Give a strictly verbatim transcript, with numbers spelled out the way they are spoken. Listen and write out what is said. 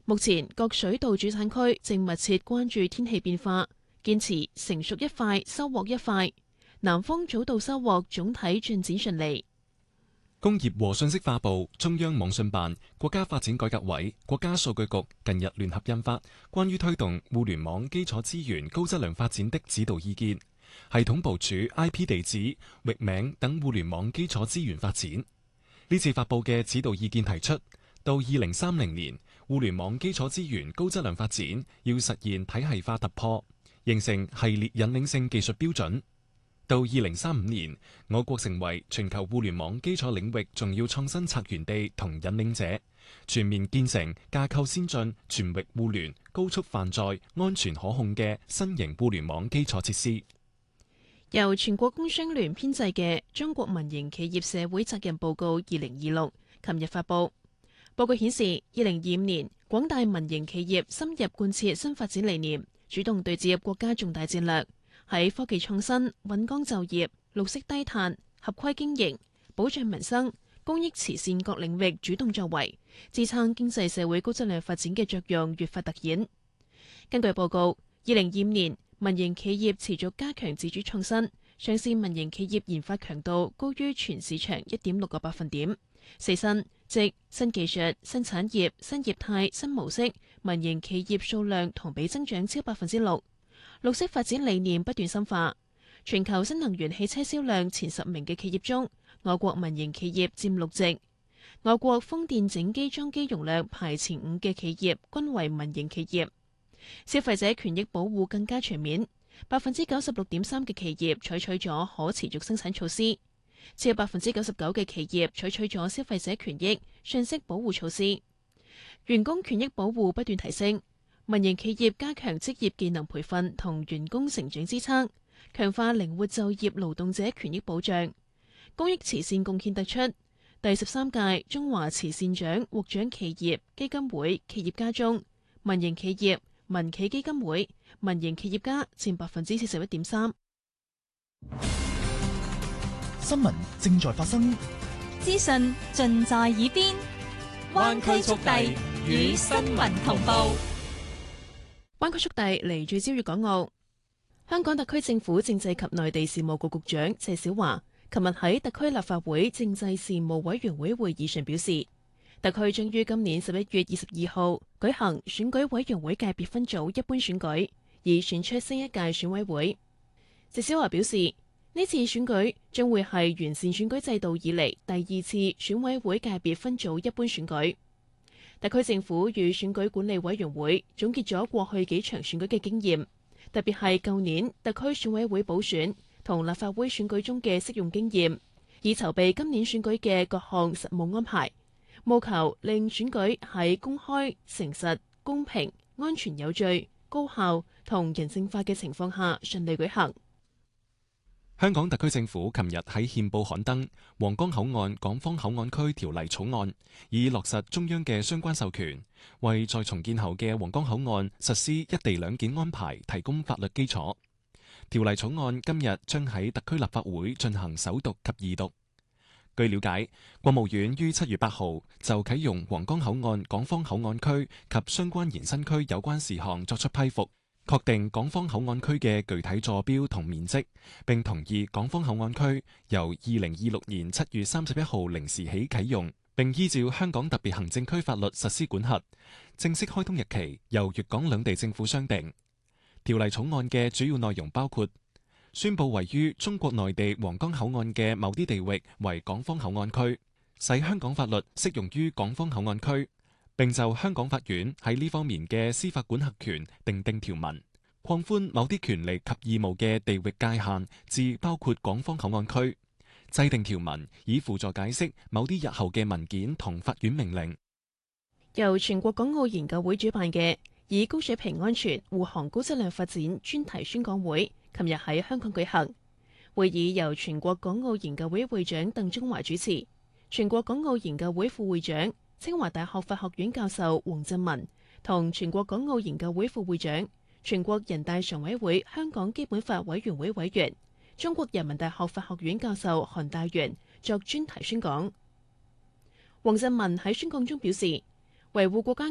目前各水稻主產區正密切關注天氣變化，堅持成熟一塊收穫一塊。南方早稻收穫總體進展順利。 工業和信息化部、中央網信辦、國家發展改革委、國家數據局近日聯合印發《關於推動互聯網基礎資源高質量發展的指導意見》，系統部署 I P 地址、域名等互聯網基礎資源發展。呢次發布嘅指導意見提出，到二零三零年，互聯網基礎資源高質量發展要實現體系化突破，形成系列引領性技術標準。到二零三五年，我國成為全球互聯網基礎領域重要創新策源地同引領者，全面建成架構先進、全域互聯、高速泛載、安全可控嘅新型互聯網基礎設施。 由全國工商聯編製嘅《中國民營企業社會責任報告二零二六》琴日發布。報告顯示，二零二五年廣大民營企業深入貫徹新發展理念，主動對接國家重大戰略，喺科技創新、穩崗就業、綠色低碳、合規經營、保障民生、公益慈善各領域主動作為，支撐經濟社會高質量發展嘅作用越發突顯。根據報告，二零二五年民營企業持續加強自主創新，上市民營企業研發強度高於全市場一點六個百分點。四新即新技術、新產業、新業態、新模式，民營企業數量同比增長超百分之六。綠色發展理念不斷深化，全球新能源汽車銷量前十名嘅企業中，我國民營企業佔六席。我國風電整機裝機容量排前五嘅企業均為民營企業。消費者權益保護更加全面，百分之九十六點三嘅企業採取咗可持續生產措施，超過百分之九十九嘅企業採取咗消費者權益信息保護措施。員工權益保護不斷提升。民營企業加強職業技能培訓同員工成長支撐，強化靈活就業勞動者權益保障。公益慈善貢獻突出，第十三屆中華慈善獎獲獎企業基金會企業家中，民營企業、民企基金會、民營企業家佔百分之四十一點三。 新聞正在發生， 資訊盡在耳邊，灣區速遞與新聞同步。 灣區速遞嚟聚焦粵港澳。香港特區政府政制及內地事務局局長謝小華琴日喺特區立法會政制事務委員會會議上表示，特區將於今年十一月二十二號舉行選舉委員會界別分組一般選舉，以選出新一屆選委會。謝小華表示，呢次選舉將會係完善選舉制度以嚟第二次選委會界別分組一般選舉。特區政府與選舉管理委員會總結咗過去幾場選舉嘅經驗，特別係舊年特區選委會補選同立法會選舉中嘅適用經驗，以籌備今年選舉嘅各項實務安排，務求令選舉喺公開、誠實、公平、安全有序、高效同人性化嘅情況下順利舉行。 香港特區政府琴日喺憲報刊登《皇崗口岸港方口岸區條例草案》，以落實中央嘅相關授權，為在重建後嘅皇崗口岸實施一地兩檢安排提供法律基礎。條例草案今日將喺特區立法會進行首讀及二讀。據了解，國務院於七月八號就啟用皇崗口岸港方口岸區及相關延伸區有關事項作出批復，確定港方口岸區嘅具體坐標同面積，並同意港方口岸區由二零二六年七月三十一號零時起啟用，並依照香港特別行政區法律實施管轄。正式開通日期由粵港兩地政府商定。條例草案嘅主要內容包括宣佈位於中國內地皇崗口岸嘅某啲地域為港方口岸區，使香港法律適用於港方口岸區，並就香港法院喺呢方面嘅司法管轄權訂定條文，擴寬某啲權利及義務嘅地域界限至包括港方口岸區，制定條文以輔助解釋某啲日後嘅文件同法院命令。 由全國港澳研究會主辦嘅以高水平安全護航高質量發展專題宣講會，琴日喺香港舉行。會議由全國港澳研究會會長鄧中華主持，全國港澳研究會副會長、清華大學法學院教授黃振文同全國港澳研究會副會長、全國人大常委會香港基本法委員會委員、中國人民大學法學院教授韓大元作專題宣講。黃振文喺宣講中表示，維護國家